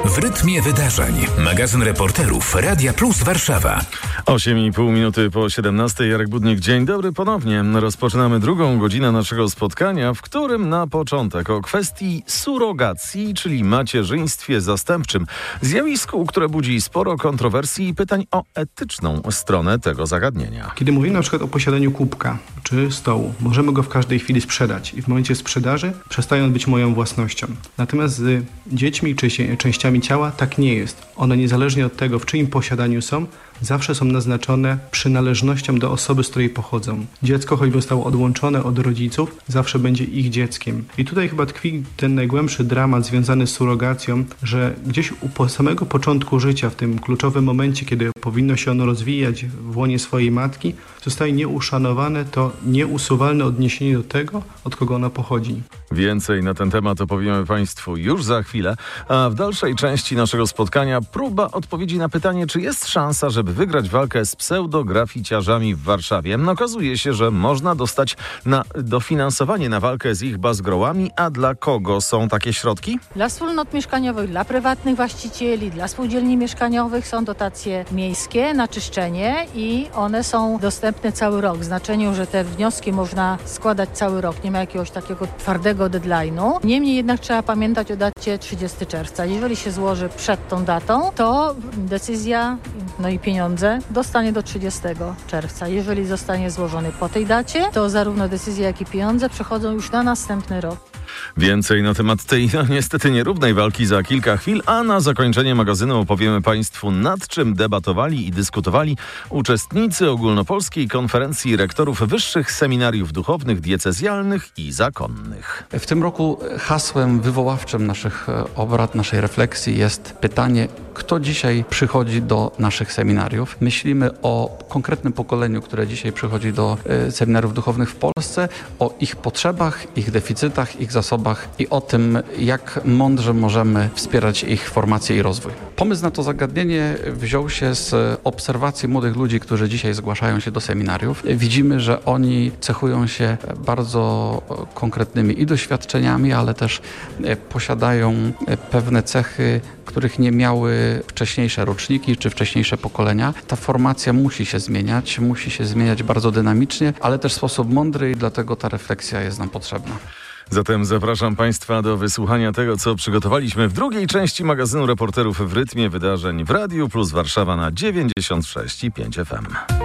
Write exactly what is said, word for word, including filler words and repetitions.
W rytmie wydarzeń. Magazyn reporterów Radia Plus Warszawa. osiem i pół minuty po siedemnastej. Jarek Budnik, dzień dobry ponownie. Rozpoczynamy drugą godzinę naszego spotkania, w którym na początek o kwestii surogacji, czyli macierzyństwie zastępczym. Zjawisku, które budzi sporo kontrowersji i pytań o etyczną stronę tego zagadnienia. Kiedy mówimy na przykład o posiadaniu kubka czy stołu, możemy go w każdej chwili sprzedać i w momencie sprzedaży przestaje on być moją własnością. Natomiast z dziećmi czy częściami ciała tak nie jest. One niezależnie od tego, w czyim posiadaniu są, zawsze są naznaczone przynależnością do osoby, z której pochodzą. Dziecko, choćby zostało odłączone od rodziców, zawsze będzie ich dzieckiem. I tutaj chyba tkwi ten najgłębszy dramat związany z surogacją, że gdzieś u samego początku życia, w tym kluczowym momencie, kiedy powinno się ono rozwijać w łonie swojej matki, zostaje nieuszanowane to nieusuwalne odniesienie do tego, od kogo ono pochodzi. Więcej na ten temat opowiemy Państwu już za chwilę, a w dalszej części naszego spotkania próba odpowiedzi na pytanie, czy jest szansa, żeby wygrać walkę z pseudograficiarzami w Warszawie. Okazuje się, że można dostać na dofinansowanie na walkę z ich bazgrołami, a dla kogo są takie środki? Dla wspólnot mieszkaniowych, dla prywatnych właścicieli, dla spółdzielni mieszkaniowych są dotacje miejskie na czyszczenie i one są dostępne cały rok, w znaczeniu, że te wnioski można składać cały rok, nie ma jakiegoś takiego twardego deadline'u. Niemniej jednak trzeba pamiętać o dacie trzydziestego czerwca. Jeżeli się złoży przed tą datą, to decyzja, no i pieniądze dostanie do trzydziestego czerwca. Jeżeli zostanie złożony po tej dacie, to zarówno decyzja, jak i pieniądze przechodzą już na następny rok. Więcej na temat tej no, niestety nierównej walki za kilka chwil, a na zakończenie magazynu opowiemy Państwu, nad czym debatowali i dyskutowali uczestnicy ogólnopolskiej konferencji rektorów wyższych seminariów duchownych, diecezjalnych i zakonnych. W tym roku hasłem wywoławczym naszych obrad, naszej refleksji jest pytanie, kto dzisiaj przychodzi do naszych seminariów. Myślimy o konkretnym pokoleniu, które dzisiaj przychodzi do seminariów duchownych w Polsce, o ich potrzebach, ich deficytach, ich zasobach i o tym, jak mądrze możemy wspierać ich formację i rozwój. Pomysł na to zagadnienie wziął się z obserwacji młodych ludzi, którzy dzisiaj zgłaszają się do seminariów. Widzimy, że oni cechują się bardzo konkretnymi i doświadczeniami, ale też posiadają pewne cechy, których nie miały wcześniejsze roczniki czy wcześniejsze pokolenia. Ta formacja musi się zmieniać, musi się zmieniać bardzo dynamicznie, ale też w sposób mądry i dlatego ta refleksja jest nam potrzebna. Zatem zapraszam Państwa do wysłuchania tego, co przygotowaliśmy w drugiej części magazynu reporterów w rytmie wydarzeń w Radiu Plus Warszawa na dziewięćdziesiąt sześć i pięć F M.